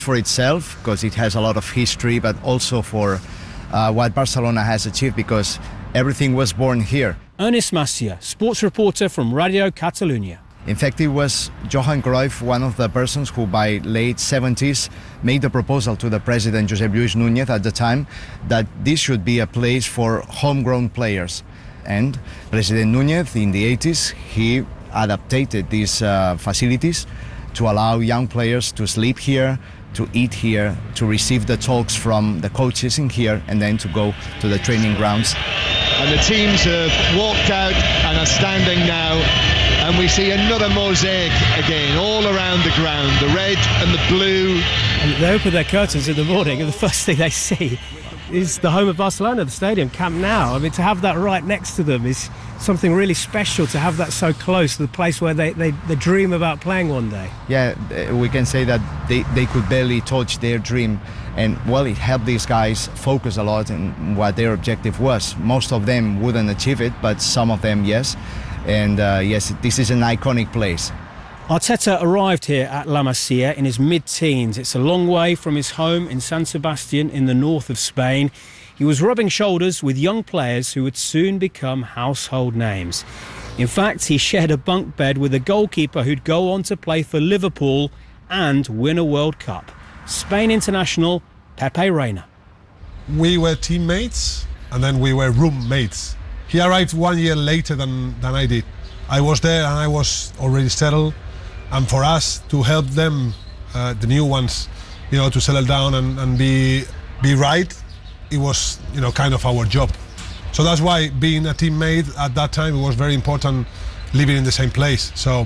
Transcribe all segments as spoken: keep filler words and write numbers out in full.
for itself, because it has a lot of history, but also for uh, what Barcelona has achieved, because everything was born here. Ernest Macia, sports reporter from Radio Catalunya. In fact, it was Johan Cruyff, one of the persons who by late seventies made the proposal to the president Josep Lluís Núñez at the time that this should be a place for homegrown players. And President Núñez in the eighties, he adapted these uh, facilities to allow young players to sleep here, to eat here, to receive the talks from the coaches in here, and then to go to the training grounds. And the teams have walked out and are standing now, and we see another mosaic again all around the ground, the red and the blue. And they open their curtains in the morning and the first thing they see is the home of Barcelona, the stadium, Camp Nou. I mean, to have that right next to them is something really special, to have that so close to the place where they, they, they dream about playing one day. Yeah, we can say that they, they could barely touch their dream, and well, it helped these guys focus a lot on what their objective was. Most of them wouldn't achieve it, but some of them, yes. And uh, yes, this is an iconic place. Arteta arrived here at La Masia in his mid-teens. It's a long way from his home in San Sebastian in the north of Spain. He was rubbing shoulders with young players who would soon become household names. In fact, he shared a bunk bed with a goalkeeper who'd go on to play for Liverpool and win a World Cup. Spain international Pepe Reina. We were teammates and then we were roommates. He arrived one year later than, than I did. I was there and I was already settled. And for us to help them, uh, the new ones, you know, to settle down and, and be be right, it was, you know, kind of our job. So that's why being a teammate at that time, it was very important living in the same place. So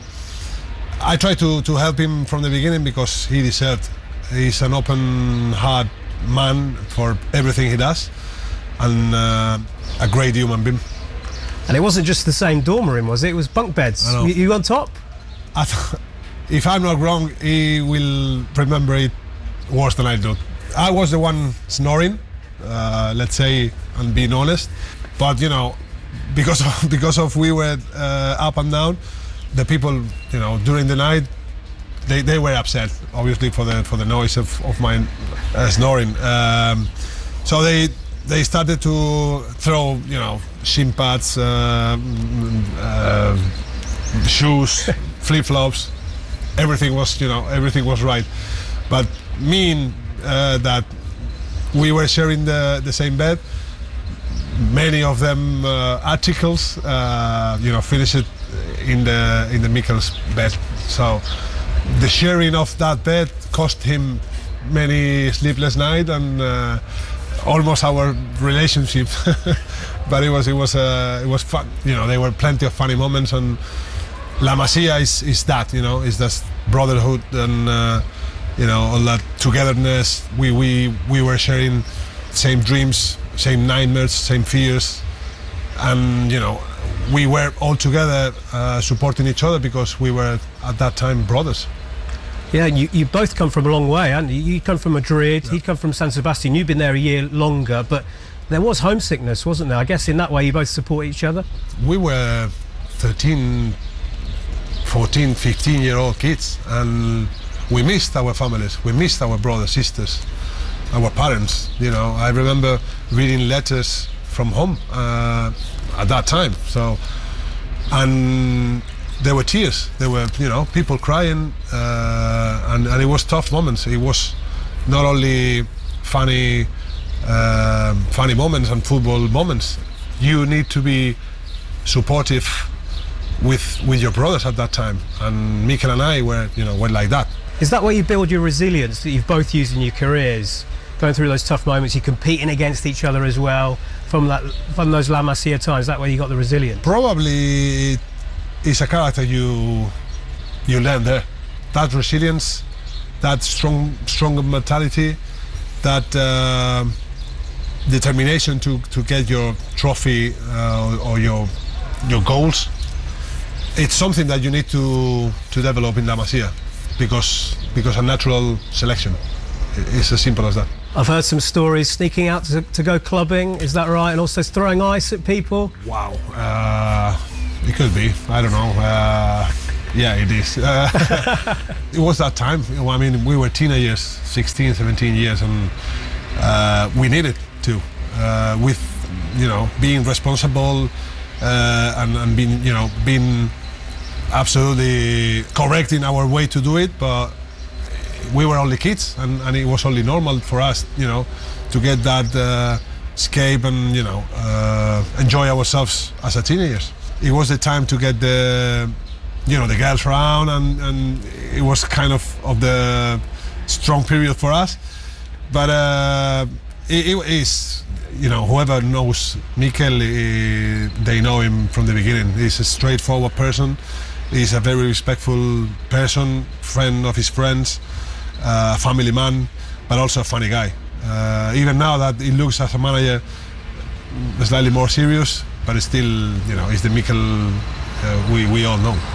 I tried to, to help him from the beginning because he deserved. He's an open heart man for everything he does, and uh, a great human being. And it wasn't just the same dorm room, was it? It was bunk beds. You, you on top? I th- if I'm not wrong, he will remember it worse than I do. I was the one snoring, uh, let's say, and being honest. But you know, because of, because of we were uh, up and down, the people, you know, during the night, they, they were upset, obviously, for the for the noise of of my uh, snoring. Um, so they they started to throw, you know, shin pads, uh, uh, shoes, flip-flops. Everything was, you know, everything was right. But mean uh, that we were sharing the, the same bed, many of them uh, articles, uh, you know, finished in the in the Mikel's bed. So the sharing of that bed cost him many sleepless nights and uh, almost our relationship. But it was it was uh, it was fun. You know, there were plenty of funny moments, and La Masia is, is that, you know, is that brotherhood and uh, you know, all that togetherness. We we we were sharing same dreams, same nightmares, same fears, and you know, we were all together uh, supporting each other because we were at that time brothers. Yeah, you, you both come from a long way, haven't you? You come from Madrid, yeah. He'd come from San Sebastian. You've been there a year longer, but there was homesickness, wasn't there? I guess in that way you both support each other. We were thirteen, fourteen, fifteen year old kids, and we missed our families, we missed our brothers, sisters, our parents. You know, I remember reading letters from home uh, at that time. So, and there were tears, there were, you know, people crying, uh, and, and it was tough moments. It was not only funny, uh, funny moments and football moments. You need to be supportive with with your brothers at that time, and Mikel and I were, you know, were like that. Is that where you build your resilience that you've both used in your careers? Going through those tough moments, you're competing against each other as well from that from those La Masia times. Is that where you got the resilience? Probably it's a character you you learn there. That resilience, that strong strong mentality, that uh, determination to, to get your trophy uh, or your your goals. It's something that you need to to develop in La Masia, because because a natural selection. It's as simple as that. I've heard some stories sneaking out to, to go clubbing, is that right? And also throwing ice at people? Wow. Uh, it could be. I don't know. Uh, Yeah, it is. Uh, it was that time. I mean, we were teenagers, sixteen, seventeen years, and uh, we needed to, uh, with, you know, being responsible uh, and, and being, you know, being absolutely correct in our way to do it. But we were only kids, and, and it was only normal for us, you know, to get that uh, escape and, you know, uh, enjoy ourselves as a teenagers. It was the time to get the, you know, the girls around, and, and it was kind of of the strong period for us. But uh, it, it is, you know, whoever knows Mikel, uh, they know him from the beginning. He's a straightforward person. He's a very respectful person, friend of his friends, a uh, family man, but also a funny guy. Uh, even now that he looks as a manager slightly more serious, but it's still, you know, he's the Mikel uh, we, we all know.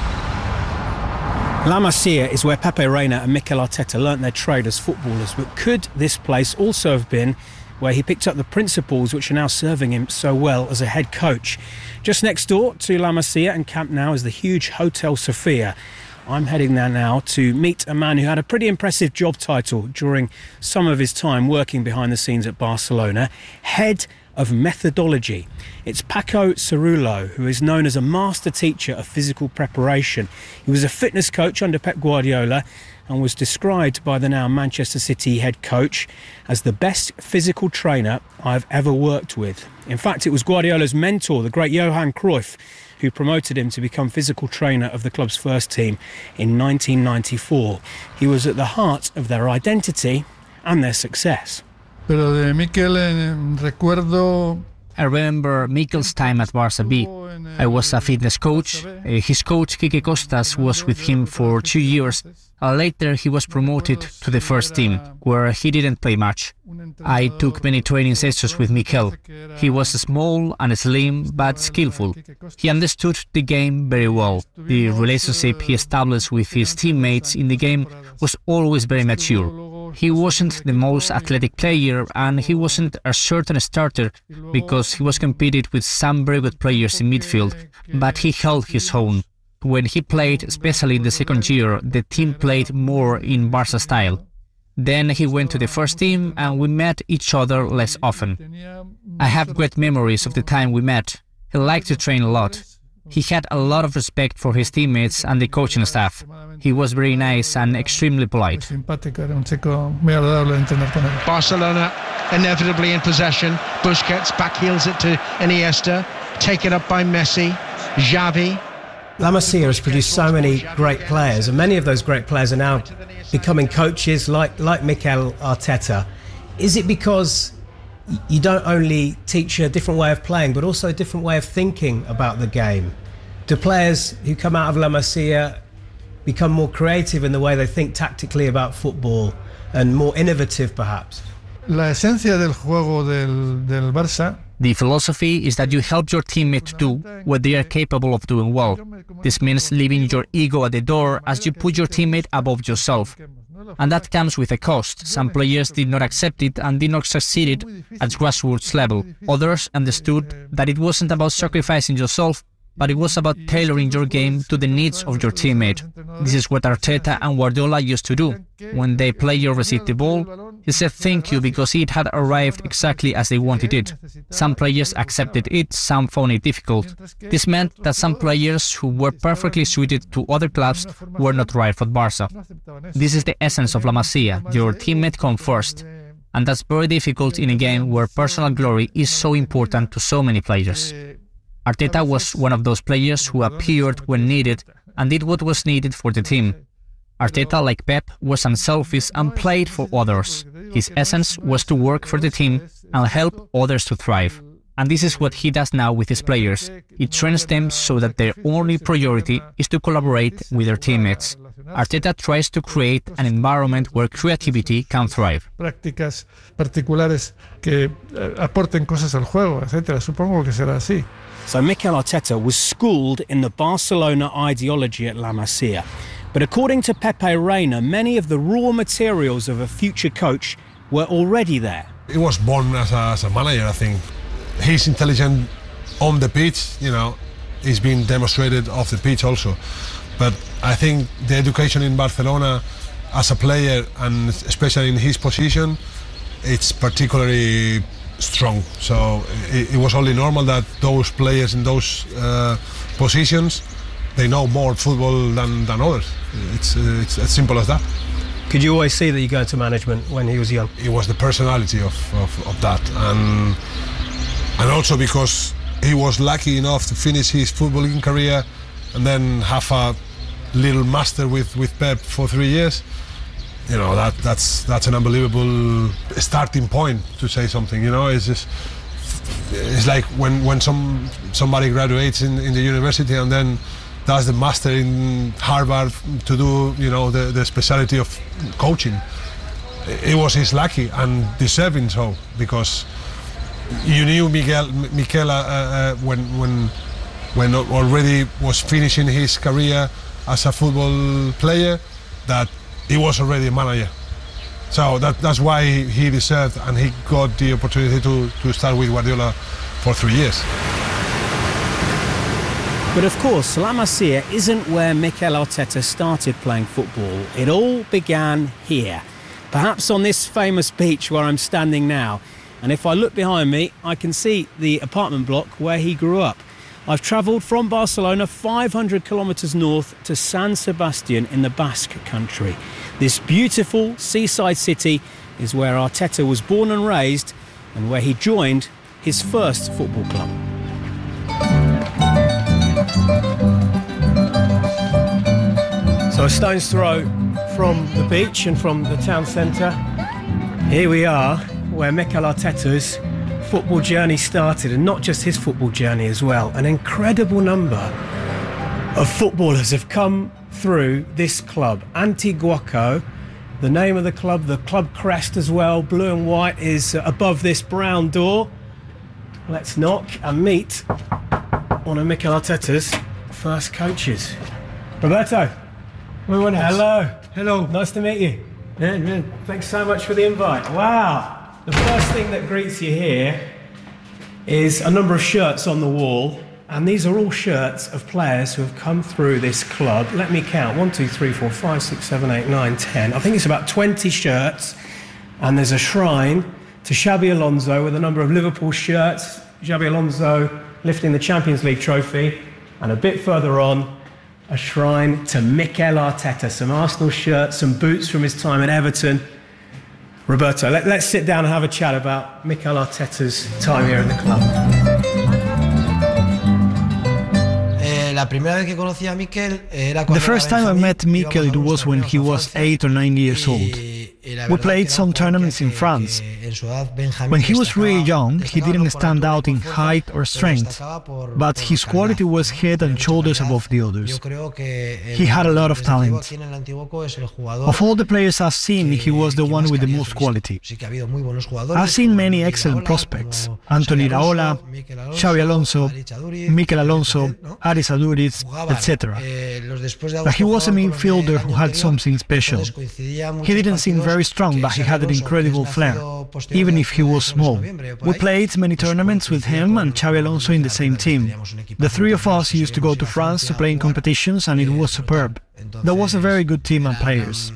La Masia is where Pepe Reina and Mikel Arteta learnt their trade as footballers, but could this place also have been where he picked up the principles which are now serving him so well as a head coach? Just next door to La Masia and Camp Nou is the huge Hotel Sofia. I'm heading there now to meet a man who had a pretty impressive job title during some of his time working behind the scenes at Barcelona, Head of Methodology. It's Paco Cerullo, who is known as a master teacher of physical preparation. He was a fitness coach under Pep Guardiola and was described by the now Manchester City head coach as the best physical trainer I've ever worked with. In fact, it was Guardiola's mentor, the great Johan Cruyff, who promoted him to become physical trainer of the club's first team in nineteen ninety-four. He was at the heart of their identity and their success. Pero de Mikel eh, recuerdo. I remember Mikel's time at Barça B. I was a fitness coach. Uh, his coach, Quique Costas, was with him for two years. Uh, later, he was promoted to the first team, where he didn't play much. I took many training sessions with Mikel. He was small and slim, but skillful. He understood the game very well. The relationship he established with his teammates in the game was always very mature. He wasn't the most athletic player, and he wasn't a certain starter because he was competed with some very good players in midfield, but he held his own. When he played, especially in the second year, the team played more in Barca style. Then he went to the first team and we met each other less often. I have great memories of the time we met. He liked to train a lot. He had a lot of respect for his teammates and the coaching staff. He was very nice and extremely polite. Barcelona inevitably in possession. Busquets backheels it to Iniesta, taken up by Messi, Xavi. La Masia has produced so many great players, and many of those great players are now becoming coaches like, like Mikel Arteta. Is it because you don't only teach a different way of playing, but also a different way of thinking about the game? Do players who come out of La Masia become more creative in the way they think tactically about football and more innovative, perhaps? La esencia del juego del, del Barça. The philosophy is that you help your teammate do what they are capable of doing well. This means leaving your ego at the door as you put your teammate above yourself. And that comes with a cost. Some players did not accept it and did not succeed at grassroots level. Others understood that it wasn't about sacrificing yourself, but it was about tailoring your game to the needs of your teammate. This is what Arteta and Guardiola used to do. When the player received the ball, he said thank you because it had arrived exactly as they wanted it. Some players accepted it, some found it difficult. This meant that some players who were perfectly suited to other clubs were not right for Barca. This is the essence of La Masia. Your teammate comes first. And that's very difficult in a game where personal glory is so important to so many players. Arteta was one of those players who appeared when needed and did what was needed for the team. Arteta, like Pep, was unselfish and played for others. His essence was to work for the team and help others to thrive. And this is what he does now with his players. He trains them so that their only priority is to collaborate with their teammates. Arteta tries to create an environment where creativity can thrive. Prácticas particulares que aporten cosas al juego, etcétera. Supongo que será así. So Mikel Arteta was schooled in the Barcelona ideology at La Masia. But according to Pepe Reina, many of the raw materials of a future coach were already there. He was born as a, as a manager, I think. He's intelligent on the pitch, you know, he's been demonstrated off the pitch also. But I think the education in Barcelona as a player, and especially in his position, it's particularly strong. So it, it was only normal that those players in those uh, positions, they know more football than, than others. It's, uh, it's as simple as that. Could you always see that you go into management when he was young? It was the personality of, of, of that, and and also because he was lucky enough to finish his footballing career and then have a little master with, with Pep for three years. You know, that that's that's an unbelievable starting point to say something. You know, it's just it's like when when some somebody graduates in, in the university and then does the master in Harvard to do, you know, the, the specialty of coaching. It was his lucky and deserving so, because you knew Miguel Mikel uh, uh, when when when already was finishing his career as a football player, that he was already a manager. So that, that's why he deserved, and he got the opportunity to, to start with Guardiola for three years. But of course, La Masia isn't where Mikel Arteta started playing football. It all began here, perhaps on this famous beach where I'm standing now. And if I look behind me, I can see the apartment block where he grew up. I've travelled from Barcelona five hundred kilometres north to San Sebastian in the Basque country. This beautiful seaside city is where Arteta was born and raised, and where he joined his first football club. So a stone's throw from the beach and from the town centre. Here we are, where Mikel Arteta's football journey started, and not just his football journey as well. An incredible number of footballers have come through this club. Antiguaco, the name of the club, the club crest as well, blue and white, is above this brown door. Let's knock and meet one of Mikel Arteta's first coaches. Roberto. Muy buenas. Hello. Hello. Nice to meet you. Bien, bien. Thanks so much for the invite. Wow. The first thing that greets you here is a number of shirts on the wall, and these are all shirts of players who have come through this club. Let me count. One, two, three, four, five, six, seven, eight, nine, ten. I think it's about twenty shirts, and there's a shrine to Xabi Alonso with a number of Liverpool shirts. Xabi Alonso lifting the Champions League trophy, and a bit further on, a shrine to Mikel Arteta. Some Arsenal shirts, some boots from his time at Everton. Roberto, let, let's sit down and have a chat about Mikel Arteta's time here at the club. The first time I met Mikel, it was when he was eight or nine years old. We played some tournaments in France. When he was really young, he didn't stand out in height or strength, but his quality was head and shoulders above the others. He had a lot of talent. Of all the players I've seen, he was the one with the most quality. I've seen many excellent prospects: Anthony Iraola, Xabi Alonso, Mikel Alonso, Aris Aduriz, et cetera. But he was a midfielder who had something special. He didn't seem very strong, but he had an incredible flair, even if he was small. We played many tournaments with him and Xabi Alonso in the same team. The three of us used to go to France to play in competitions, and it was superb. That was a very good team and players.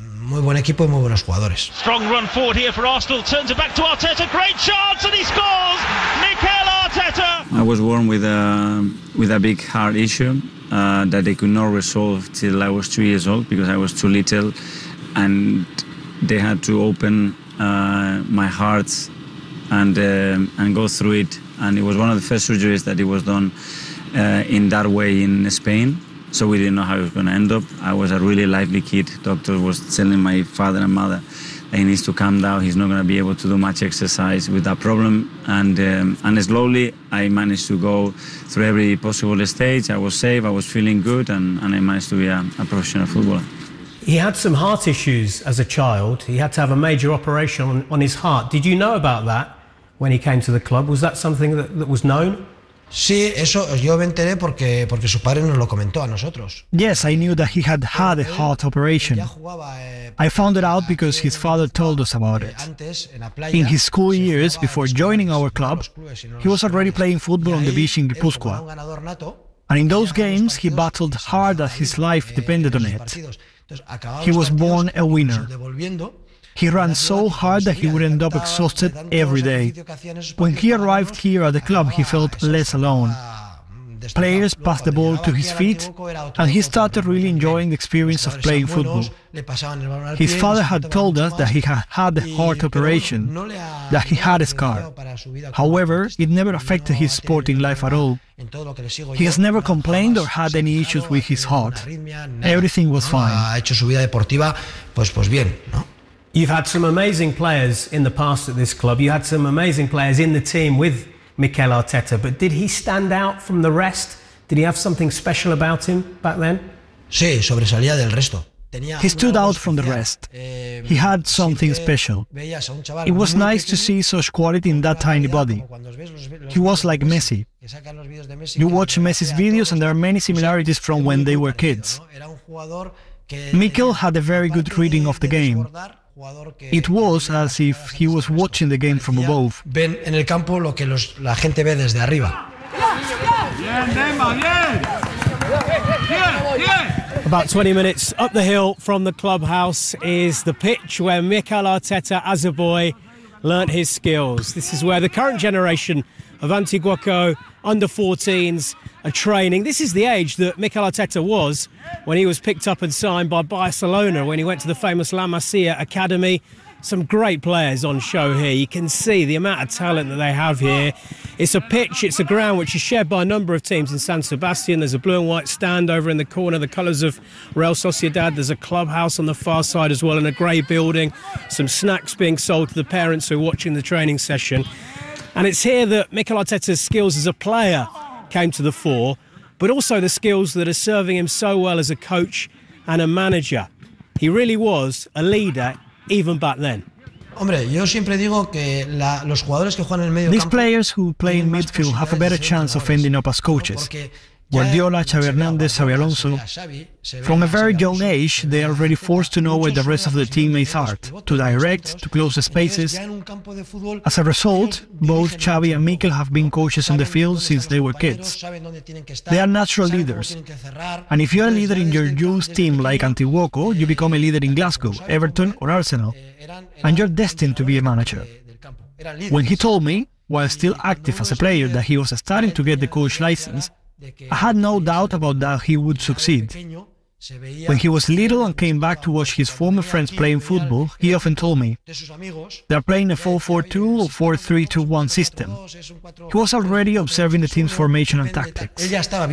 Strong run forward here for Arsenal, turns it back to Arteta, great chance, and he scores! Mikel Arteta! I was born with a, with a big heart issue uh, that they could not resolve till I was two years old, because I was too little, and they had to open uh, my heart and uh, and go through it. And it was one of the first surgeries that it was done uh, in that way in Spain. So we didn't know how it was going to end up. I was a really lively kid. Doctor was telling my father and mother that he needs to calm down. He's not going to be able to do much exercise with that problem. And um, and slowly I managed to go through every possible stage. I was safe, I was feeling good, and, and I managed to be a, a professional footballer. He had some heart issues as a child. He had to have a major operation on, on his heart. Did you know about that when he came to the club? Was that something that, that was known? Sí, eso yo me enteré porque porque su padre nos lo comentó a nosotros. Yes, I knew that he had had a heart operation. I found it out because his father told us about it. In his school years, before joining our club, he was already playing football on the beach in Guipúzcoa. And in those games, he battled hard as his life depended on it. He was born a winner. He ran so hard that he would end up exhausted every day. When he arrived here at the club, he felt less alone. Players passed the ball to his feet, and he started really enjoying the experience of playing football. His father had told us that he had had a heart operation, that he had a scar. However, it never affected his sporting life at all. He has never complained or had any issues with his heart. Everything was fine. You've had some amazing players in the past at this club. You had some amazing players in the team with Mikel Arteta, but did he stand out from the rest? Did he have something special about him back then? Sí, sobresalía del resto. He stood out from the rest. He had something special. It was nice to see such quality in that tiny body. He was like Messi. You watch Messi's videos and there are many similarities from when they were kids. Mikel had a very good reading of the game. It was as if he was watching the game from above. Ven en el campo lo que los, la gente ve desde arriba. About twenty minutes up the hill from the clubhouse is the pitch where Mikel Arteta, as a boy, learnt his skills. This is where the current generation of Antiguoco under fourteens are training. This is the age that Mikel Arteta was when he was picked up and signed by Barcelona, when he went to the famous La Masia Academy. Some great players on show here. You can see the amount of talent that they have here. It's a pitch, it's a ground which is shared by a number of teams in San Sebastian. There's a blue and white stand over in the corner, the colours of Real Sociedad. There's a clubhouse on the far side as well, in a grey building. Some snacks being sold to the parents who are watching the training session. And it's here that Mikel Arteta's skills as a player came to the fore, but also the skills that are serving him so well as a coach and a manager. He really was a leader even back then. These players who play in midfield have a better chance of ending up as coaches. Guardiola, Xavi Hernandez, Xabi Alonso. From a very young age, they are already forced to know where the rest of the teammates are, to direct, to close the spaces. As a result, both Xavi and Mikel have been coaches on the field since they were kids. They are natural leaders. And if you're a leader in your youth team like Antiguoco, you become a leader in Glasgow, Everton or Arsenal, and you're destined to be a manager. When he told me, while still active as a player, that he was starting to get the coach license, I had no doubt about that he would succeed. When he was little and came back to watch his former friends playing football, he often told me, they're playing a four four two or four three two one system. He was already observing the team's formation and tactics. I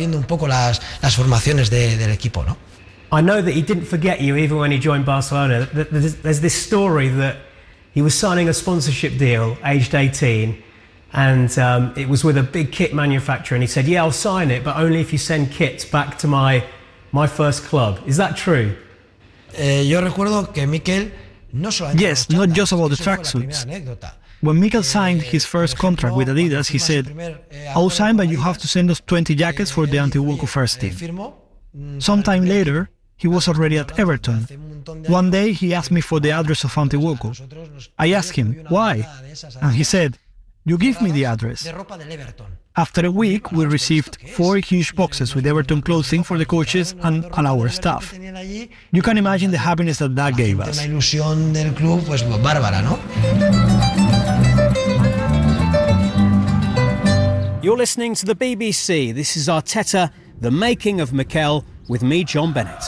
know that he didn't forget you even when he joined Barcelona. There's this story that he was signing a sponsorship deal aged eighteen, and um, it was with a big kit manufacturer, and he said, yeah, I'll sign it, but only if you send kits back to my my first club. Is that true? Yes, not just about the tracksuits. When Mikel signed his first contract with Adidas, he said, I'll sign, but you have to send us twenty jackets for the Antiguoco first team. Sometime later, he was already at Everton. One day, he asked me for the address of Antiguoco. I asked him, why? And he said, you give me the address. After a week, we received four huge boxes with Everton clothing for the coaches and, and our staff. You can imagine the happiness that that gave us. You're listening to the B B C. This is Arteta, The Making of Mikel, with me, John Bennett.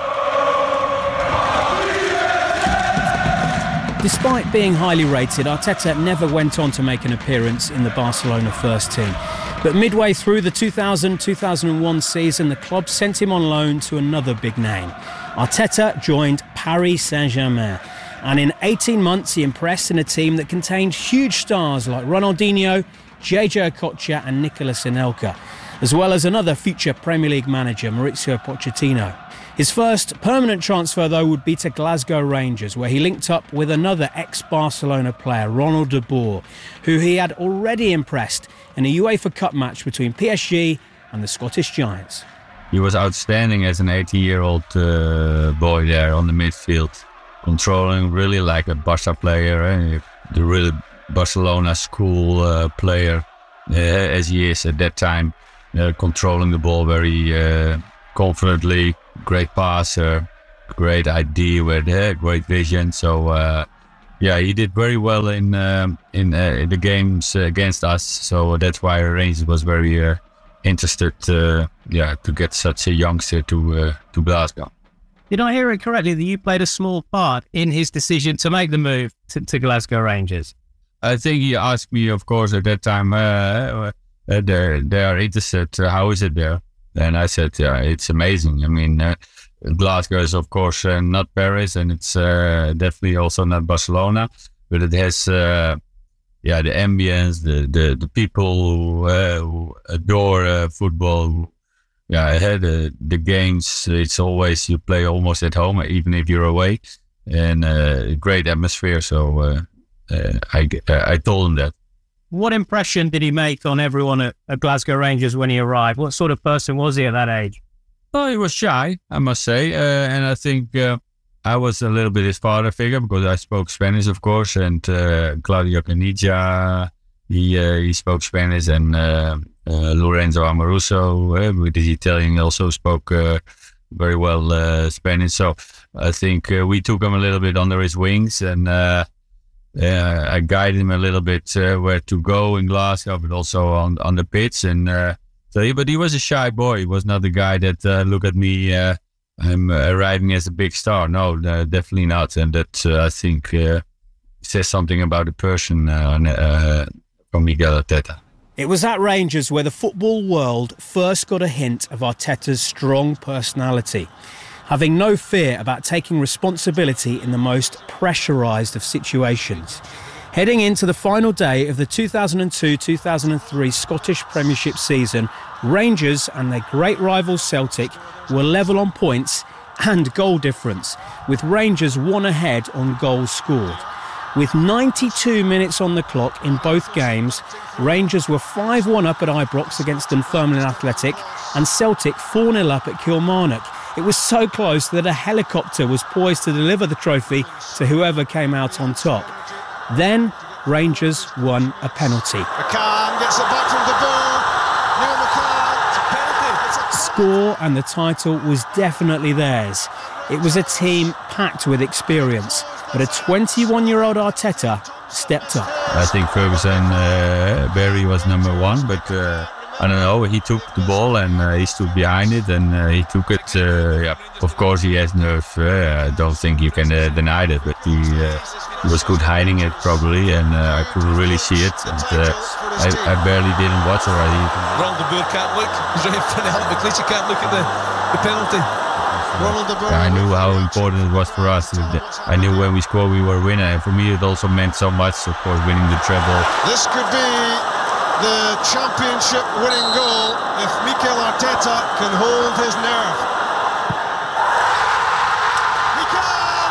Despite being highly rated, Arteta never went on to make an appearance in the Barcelona first team. But midway through the two thousand two thousand one season, the club sent him on loan to another big name. Arteta joined Paris Saint-Germain. And in eighteen months, he impressed in a team that contained huge stars like Ronaldinho, J J Okocha and Nicolas Anelka, as well as another future Premier League manager, Mauricio Pochettino. His first permanent transfer, though, would be to Glasgow Rangers, where he linked up with another ex-Barcelona player, Ronald de Boer, who he had already impressed in a UEFA Cup match between P S G and the Scottish Giants. He was outstanding as an eighteen-year-old uh, boy there on the midfield, controlling really like a Barca player, eh? The real Barcelona school uh, player, uh, as he is at that time. uh, controlling the ball very uh, confidently, great passer, great idea with uh, great vision. So uh, yeah, he did very well in um, in, uh, in the games against us. So that's why Rangers was very uh, interested, uh, yeah, to get such a youngster to uh, to Glasgow. Did I hear it correctly that you played a small part in his decision to make the move to, to Glasgow Rangers? I think he asked me, of course, at that time, uh, uh, they they are interested. Uh, how is it there? And I said, yeah, it's amazing. I mean, uh, Glasgow is, of course, uh, not Paris, and it's uh, definitely also not Barcelona, but it has, uh, yeah, the ambience, the the, the people who, uh, who adore uh, football. Yeah, I had uh, the games. It's always you play almost at home, even if you're away, and uh, great atmosphere. So uh, uh, I I told him that. What impression did he make on everyone at, at Glasgow Rangers when he arrived? What sort of person was he at that age? Oh, he was shy, I must say, uh, and I think uh, I was a little bit his father figure because I spoke Spanish, of course, and uh, Claudio Caniggia, he uh, he spoke Spanish, and uh, uh, Lorenzo Amoruso, uh, with the Italian, also spoke uh, very well uh, Spanish. So I think uh, we took him a little bit under his wings, and uh, uh, I guided him a little bit uh, where to go in Glasgow, but also on on the pitch, and. Uh, So, but he was a shy boy. He was not the guy that uh, look at me. Uh, I'm uh, arriving as a big star. No, uh, definitely not. And that uh, I think uh, says something about the person uh, uh, from Miguel Arteta. It was at Rangers where the football world first got a hint of Arteta's strong personality, having no fear about taking responsibility in the most pressurised of situations. Heading into the final day of the two thousand two two thousand three Scottish Premiership season, Rangers and their great rival Celtic were level on points and goal difference, with Rangers one ahead on goals scored. With ninety-two minutes on the clock in both games, Rangers were five one up at Ibrox against Dunfermline Athletic and Celtic four nil up at Kilmarnock. It was so close that a helicopter was poised to deliver the trophy to whoever came out on top. Then Rangers won a penalty. McCann gets it back from the ball. Neil McCann, it's a penalty. Score and the title was definitely theirs. It was a team packed with experience, but a twenty-one-year-old Arteta stepped up. I think Ferguson, uh, Barry was number one, but uh, I don't know, he took the ball and uh, he stood behind it and uh, he took it. Uh, yeah. Of course he has nerve, uh, I don't think you can uh, deny that, but he, uh, he was good hiding it probably, and uh, I couldn't really see it, and uh, I, I barely didn't watch already. Ronald de Boer can't look, he's right in front of him, McLeish can't look at the, the penalty. Ronald de Boer. I knew how important it was for us. I knew when we scored we were a winner, and for me it also meant so much, of course, winning the treble. This could be the championship winning goal if Mikel Arteta can hold his nerve. Mikel!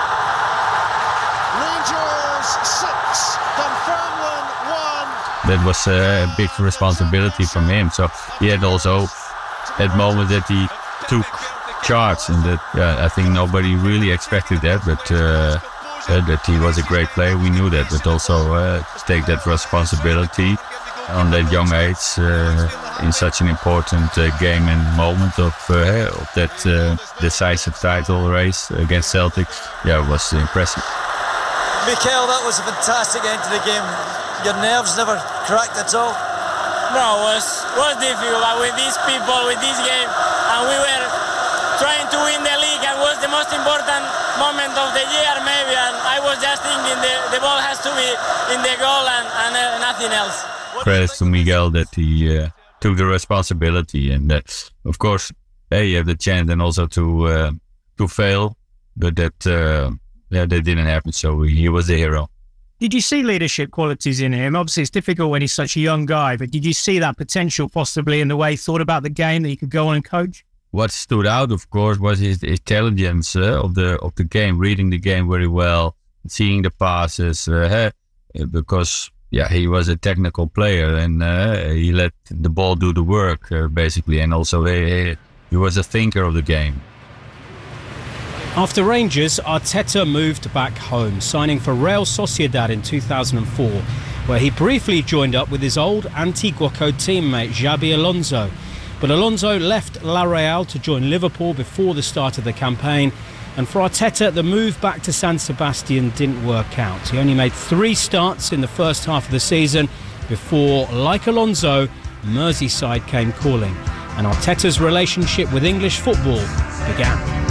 Rangers six, Dunfermline one. That was a big responsibility from him. So he had also that moment that he took charge, and that uh, I think nobody really expected that, but uh, uh, that he was a great player. We knew that, but also uh, take that responsibility on that young age uh, in such an important uh, game and moment of, uh, of that uh, decisive title race against Celtic. Yeah, it was impressive. Mikel, that was a fantastic end to the game. Your nerves never cracked at all? No, it was, was difficult, but with these people, with this game, and we were trying to win the league, and was the most important moment of the year maybe, and I was just thinking the, the ball has to be in the goal and, and uh, nothing else. Credits to Miguel that he uh, took the responsibility, and that, of course, hey, you have the chance and also to uh, to fail, but that uh, yeah, that didn't happen. So he was the hero. Did you see leadership qualities in him? Obviously, it's difficult when he's such a young guy, but did you see that potential possibly in the way he thought about the game that he could go on and coach? What stood out, of course, was his intelligence uh, of the of the game, reading the game very well, seeing the passes, uh, because. Yeah, he was a technical player, and uh, he let the ball do the work, uh, basically. And also, he, he was a thinker of the game. After Rangers, Arteta moved back home, signing for Real Sociedad in two thousand four, where he briefly joined up with his old Antiguoco teammate Xabi Alonso. But Alonso left La Real to join Liverpool before the start of the campaign. And for Arteta, the move back to San Sebastian didn't work out. He only made three starts in the first half of the season before, like Alonso, Merseyside came calling. And Arteta's relationship with English football began.